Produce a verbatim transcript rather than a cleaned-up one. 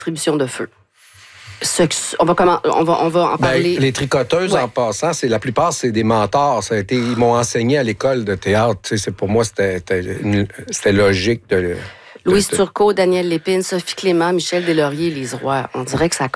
distribution de feu. Ce, on, va comment, on, va, on va en parler. Ben, les tricoteuses, ouais. en passant, c'est, la plupart, c'est des mentors. Ça a été, ils m'ont enseigné à l'école de théâtre. Tu sais, c'est, pour moi, c'était, c'était, une, c'était logique de... Louise Turcot, Daniel Lépine, Sophie Clément, Michel Deslauriers, Lise Roy. On dirait que ça